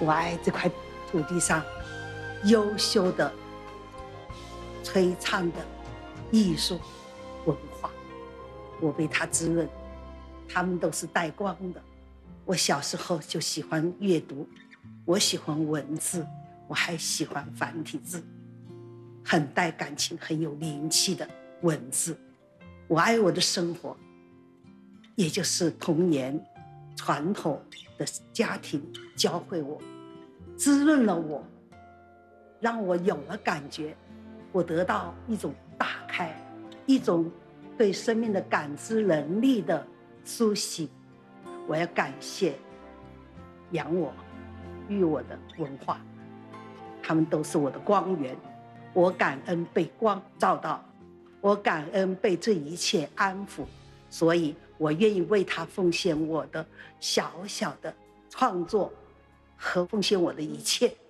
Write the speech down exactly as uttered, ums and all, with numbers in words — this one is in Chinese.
我爱这块土地上优秀的璀璨的艺术文化，我被它滋润，他们都是带光的。我小时候就喜欢阅读，我喜欢文字，我还喜欢繁体字，很带感情、很有灵气的文字。我爱我的生活，也就是童年传统的家庭教会我，滋润了我，让我有了感觉，我得到一种打开，一种对生命的感知能力的苏醒。我要感谢养我育我的文化，他们都是我的光源。我感恩被光照到，我感恩被这一切安抚，所以我愿意为他奉献我的小小的创作和奉献我的一切。